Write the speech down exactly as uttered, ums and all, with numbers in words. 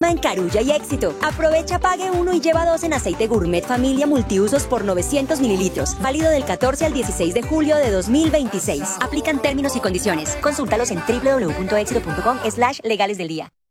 misma en Carulla y Éxito. Aprovecha, pague uno y lleva dos en aceite gourmet familia multiusos por novecientos mililitros. Válido del catorce al dieciséis de julio de dos mil veintiséis. Aplican términos y condiciones. Consúltalos en w w w punto éxito punto com slash legales del día.